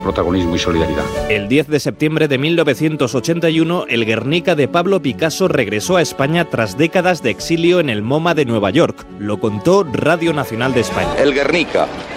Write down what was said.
protagonismo y solidaridad. El 10 de septiembre de 1981, el Guernica de Pablo Picasso regresó a España tras décadas de exilio en el MoMA de Nueva York. Lo contó Radio Nacional de España. El Guernica,